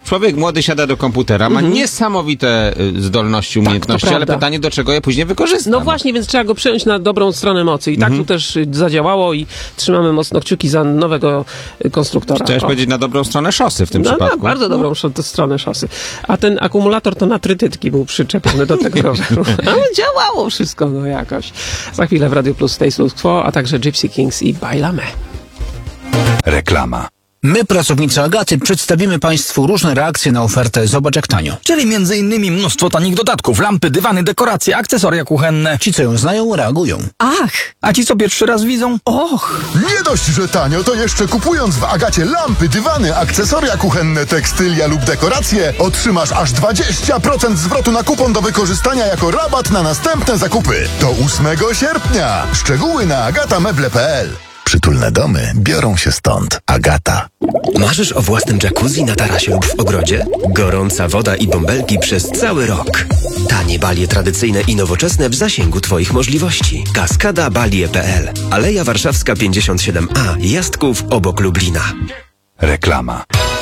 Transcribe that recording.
człowiek młody siada do komputera, ma niesamowite zdolności, umiejętności, ale pytanie, do czego je później wykorzysta. No właśnie, więc trzeba go przejąć na dobrą stronę mocy. I tak tu też zadziałało i trzymamy mocno kciuki za nowego konstruktora. Chciałeś powiedzieć na dobrą stronę szosy w tym przypadku. No, bardzo dobrą stronę szosy. A ten akumulator to na trytytki był przyczepiony do tego roweru. Ale działało wszystko, no jakoś. Za chwilę w Radio Plus Status Quo, a także Gypsy Kings i Bailame. Reklama. My, pracownicy Agaty, przedstawimy Państwu różne reakcje na ofertę Zobacz jak tanio. Czyli m.in. mnóstwo tanich dodatków, lampy, dywany, dekoracje, akcesoria kuchenne. Ci, co ją znają, reagują. Ach! A ci, co pierwszy raz widzą? Och! Nie dość, że tanio, to jeszcze kupując w Agacie lampy, dywany, akcesoria kuchenne, tekstylia lub dekoracje, otrzymasz aż 20% zwrotu na kupon do wykorzystania jako rabat na następne zakupy. Do 8 sierpnia. Szczegóły na agatameble.pl. Przytulne domy biorą się stąd. Agata. Marzysz o własnym jacuzzi na tarasie lub w ogrodzie? Gorąca woda i bąbelki przez cały rok. Tanie balie tradycyjne i nowoczesne w zasięgu Twoich możliwości. Kaskadabalie.pl. Aleja Warszawska 57A. Jastków obok Lublina. Reklama.